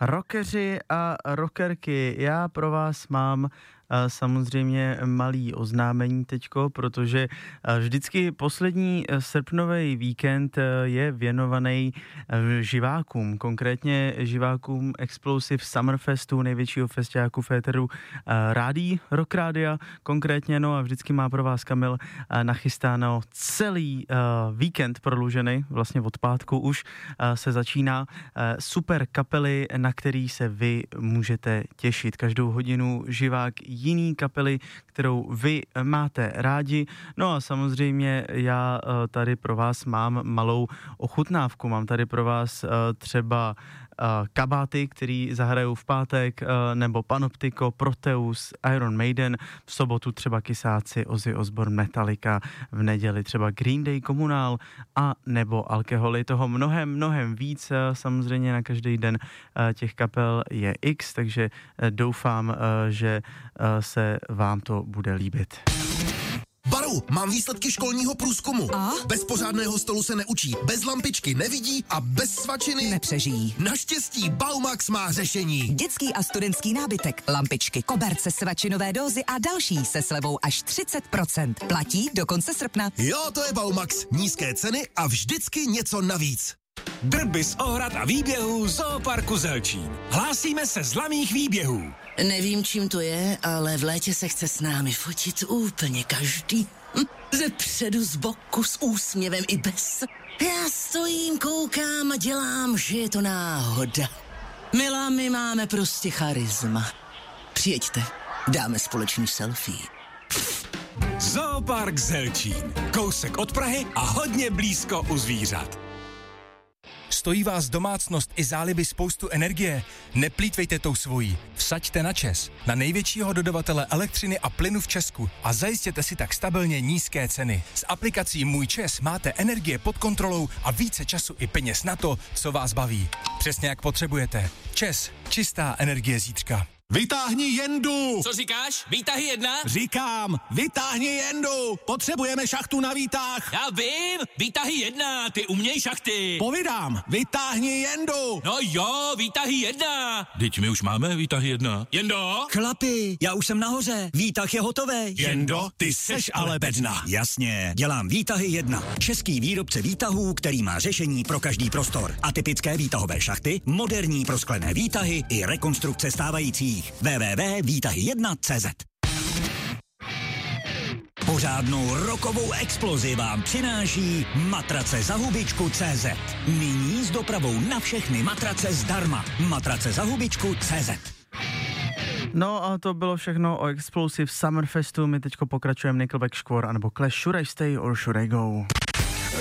Rockeři a rockerky, já pro vás mám samozřejmě malý oznámení teďko, protože vždycky poslední srpnový víkend je věnovaný živákům, konkrétně živákům Explosive Summerfestu, největšího festiáku féteru Rádií, Rock Rádia konkrétně, no a vždycky má pro vás Kamil nachystáno celý víkend prodloužený, vlastně od pátku už se začíná super kapely, na který se vy můžete těšit. Každou hodinu živák jiný kapely, kterou vy máte rádi. No a samozřejmě já tady pro vás mám malou ochutnávku. Mám tady pro vás třeba Kabáty, který zahrajou v pátek, nebo Panoptiko, Proteus, Iron Maiden, v sobotu třeba Kysáci, Ozzy Osbourne, Metallica, v neděli třeba Green Day, Komunál a nebo Alkoholy. Toho mnohem víc, samozřejmě na každý den těch kapel je X, takže doufám, že se vám to bude líbit. Baru, mám výsledky školního průzkumu. A? Bez pořádného stolu se neučí, bez lampičky nevidí a bez svačiny nepřežijí. Naštěstí Baumax má řešení. Dětský a studentský nábytek, lampičky, koberce, svačinové dózy a další se slevou až 30%. Platí do konce srpna. Jo, to je Baumax. Nízké ceny a vždycky něco navíc. Drby z ohrad a výběhů Zooparku Zelčín. Hlásíme se z laných výběhů. Nevím, čím to je, ale v létě se chce s námi fotit úplně každý. Ze předu, z boku, s úsměvem i bez. Já stojím, koukám a dělám, že je to náhoda. Milá, my máme prostě charisma. Přijeďte, dáme společný selfie. Zoopark Zelčín. Kousek od Prahy a hodně blízko u zvířat. Stojí vás domácnost i záliby spoustu energie? Neplýtvejte tou svojí. Vsaďte na ČEZ, na největšího dodavatele elektřiny a plynu v Česku a zajistěte si tak stabilně nízké ceny. S aplikací Můj ČEZ máte energie pod kontrolou a více času i peněz na to, co vás baví. Přesně jak potřebujete. ČEZ, čistá energie zítřka. Vytáhni jendu! Co říkáš? Výtahy 1? Říkám, vytáhni jendu! Potřebujeme šachtu na výtah! Já vím! Výtahy 1, ty uměj šachty! Povídám, vytáhni jendu! No jo, výtahy 1! Teď my už máme výtahy 1. Jendo? Chlapi, já už jsem nahoře, výtah je hotový. Jendo, ty seš ale bedna. Jasně, dělám výtahy 1. Český výrobce výtahů, který má řešení pro každý prostor. Atypické výtahové šachty, moderní prosklené výtahy i rekonstrukce stávajících. www.výtahy1.cz. Pořádnou rokovou explozi vám přináší matrace za hubičku.cz. Nyní s dopravou na všechny matrace zdarma. Matrace za hubičku.cz. No a to bylo všechno o Explosive Summerfestu. My teďko pokračujeme Nickelback, Škvor, anebo Clash. Should I stay or should I go?